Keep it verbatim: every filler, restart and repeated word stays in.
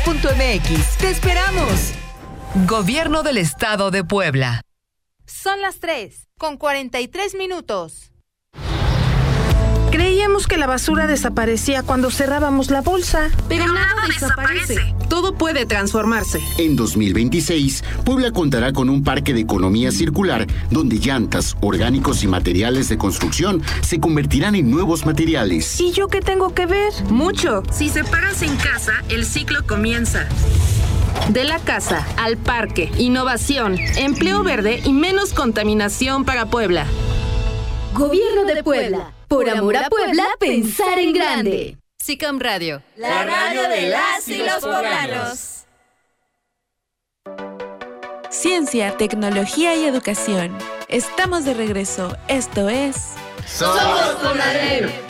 punto m x. ¡Te esperamos! Gobierno del Estado de Puebla. Son las tres, con cuarenta y tres minutos. Creíamos que la basura desaparecía cuando cerrábamos la bolsa. Pero nada desaparece. Todo puede transformarse. En dos mil veintiséis, Puebla contará con un parque de economía circular donde llantas, orgánicos y materiales de construcción se convertirán en nuevos materiales. ¿Y yo qué tengo que ver? Mucho. Si separas en casa, el ciclo comienza. De la casa al parque, innovación, empleo verde y menos contaminación para Puebla. Gobierno de Puebla. Por amor a Puebla, pensar en grande. SICAM Radio. La radio de las y los poblanos. Ciencia, tecnología y educación. Estamos de regreso. Esto es... ¡Somos Conadep!